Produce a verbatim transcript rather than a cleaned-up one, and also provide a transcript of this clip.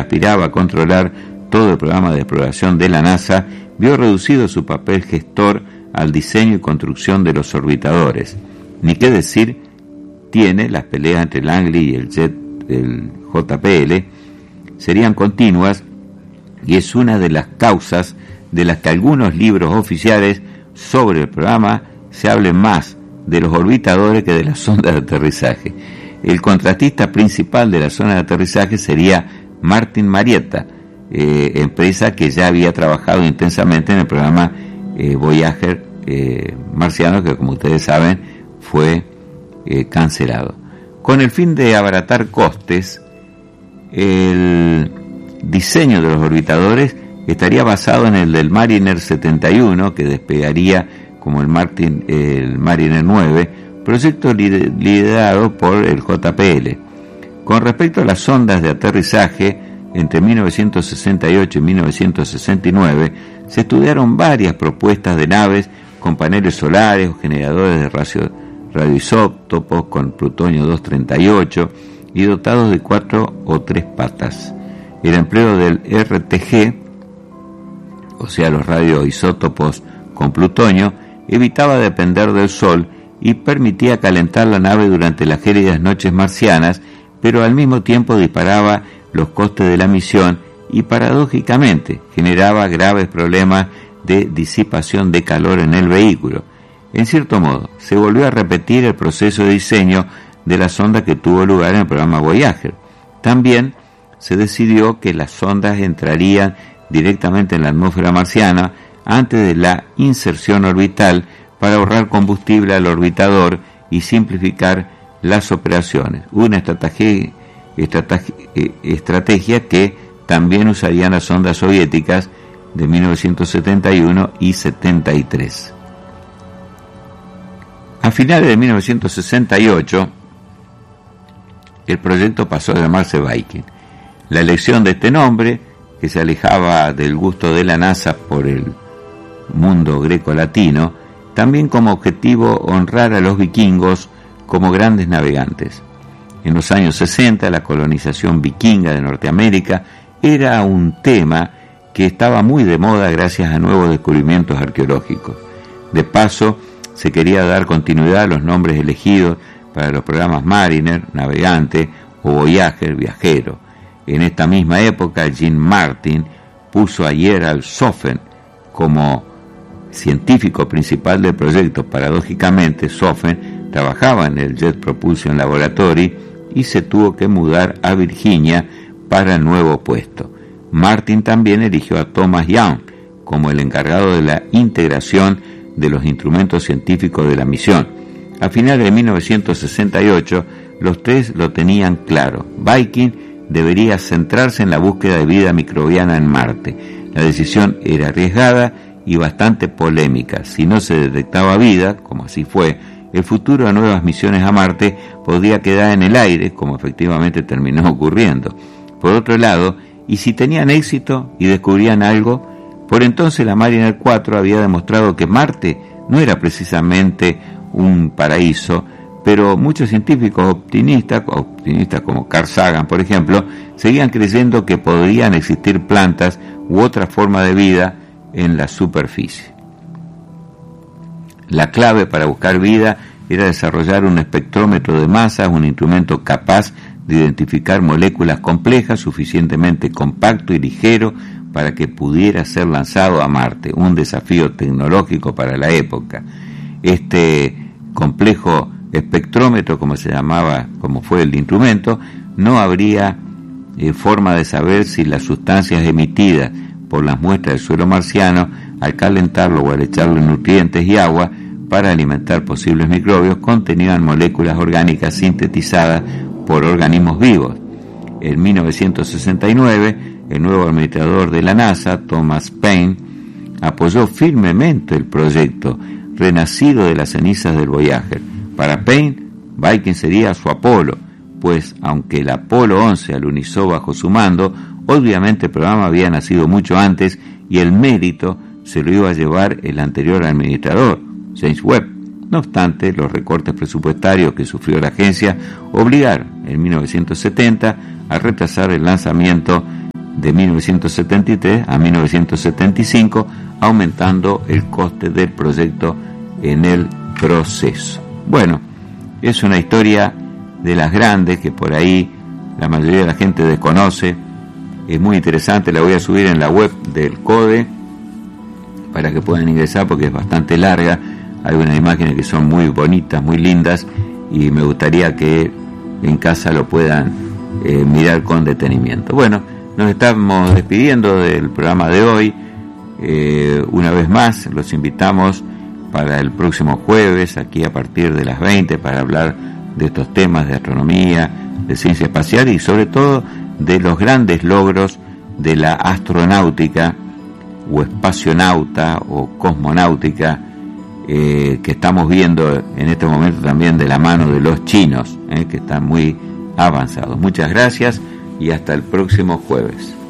aspiraba a controlar todo el programa de exploración de la NASA, vio reducido su papel gestor al diseño y construcción de los orbitadores. Ni qué decir tiene las peleas entre Langley y el jet, el J P L, serían continuas, y es una de las causas de las que algunos libros oficiales sobre el programa se hablen más de los orbitadores que de las sondas de aterrizaje. El contratista principal de la zona de aterrizaje sería Martin Marietta, eh, empresa que ya había trabajado intensamente en el programa eh, Voyager eh, marciano, que como ustedes saben fue eh, cancelado. Con el fin de abaratar costes, el diseño de los orbitadores estaría basado en el del Mariner setenta y uno, que despegaría como el, Martin, el Mariner nueve, proyecto liderado por el J P L. Con respecto a las sondas de aterrizaje, entre mil novecientos sesenta y ocho y mil novecientos sesenta y nueve se estudiaron varias propuestas de naves con paneles solares o generadores de radio, radioisótopos con plutonio doscientos treinta y ocho y dotados de cuatro o tres patas. El empleo del R T G, o sea los radioisótopos con plutonio, evitaba depender del Sol y permitía calentar la nave durante las gélidas noches marcianas, pero al mismo tiempo disparaba los costes de la misión y paradójicamente generaba graves problemas de disipación de calor en el vehículo. En cierto modo, se volvió a repetir el proceso de diseño de la sonda que tuvo lugar en el programa Voyager. También se decidió que las sondas entrarían directamente en la atmósfera marciana antes de la inserción orbital para ahorrar combustible al orbitador y simplificar las operaciones. Una estrategia, estrategia, estrategia que también usarían las sondas soviéticas de mil novecientos setenta y uno y setenta y tres. A finales de mil novecientos sesenta y ocho, el proyecto pasó a llamarse Viking. La elección de este nombre, que se alejaba del gusto de la NASA por el mundo greco-latino, también como objetivo honrar a los vikingos como grandes navegantes. En los años sesenta, la colonización vikinga de Norteamérica era un tema que estaba muy de moda gracias a nuevos descubrimientos arqueológicos. De paso, se quería dar continuidad a los nombres elegidos para los programas Mariner, navegante, o Voyager, viajero. En esta misma época, Jim Martin puso a Gerald Soffen como científico principal del proyecto. Paradójicamente, Soffen trabajaba en el Jet Propulsion Laboratory y se tuvo que mudar a Virginia para el nuevo puesto. Martin también eligió a Thomas Young como el encargado de la integración de los instrumentos científicos de la misión. A finales de mil novecientos sesenta y ocho, los tres lo tenían claro. Viking debería centrarse en la búsqueda de vida microbiana en Marte. La decisión era arriesgada y bastante polémica. Si no se detectaba vida, como así fue, el futuro de nuevas misiones a Marte podría quedar en el aire, como efectivamente terminó ocurriendo. Por otro lado, y si tenían éxito y descubrían algo, por entonces la Mariner cuatro había demostrado que Marte no era precisamente un paraíso, pero muchos científicos optimistas, optimistas como Carl Sagan, por ejemplo, seguían creyendo que podrían existir plantas u otra forma de vida en la superficie. La clave para buscar vida era desarrollar un espectrómetro de masas, un instrumento capaz de identificar moléculas complejas, suficientemente compacto y ligero para que pudiera ser lanzado a Marte, un desafío tecnológico para la época. Este complejo espectrómetro, como se llamaba, como fue el instrumento, no habría eh, forma de saber si las sustancias emitidas por las muestras del suelo marciano, al calentarlo o al echarle nutrientes y agua para alimentar posibles microbios, contenían moléculas orgánicas sintetizadas por organismos vivos. En mil novecientos sesenta y nueve, el nuevo administrador de la NASA, Thomas Paine, apoyó firmemente el proyecto, renacido de las cenizas del Voyager. Para Paine, Viking sería su Apolo, pues aunque el Apolo once alunizó bajo su mando, obviamente el programa había nacido mucho antes y el mérito se lo iba a llevar el anterior administrador, James Webb. No obstante, los recortes presupuestarios que sufrió la agencia obligaron en mil novecientos setenta a retrasar el lanzamiento de mil novecientos setenta y tres a mil novecientos setenta y cinco, aumentando el coste del proyecto en el proceso. Bueno, es una historia de las grandes que por ahí la mayoría de la gente desconoce. Es muy interesante, la voy a subir en la web del CODE para que puedan ingresar porque es bastante larga. Hay unas imágenes que son muy bonitas, muy lindas, y me gustaría que en casa lo puedan eh, mirar con detenimiento. Bueno, nos estamos despidiendo del programa de hoy. Eh, una vez más, los invitamos para el próximo jueves, aquí a partir de las veinte, para hablar de estos temas de astronomía, de ciencia espacial y sobre todo de los grandes logros de la astronáutica o espacionauta o cosmonáutica eh, que estamos viendo en este momento también de la mano de los chinos, eh, que están muy avanzados. Muchas gracias y hasta el próximo jueves.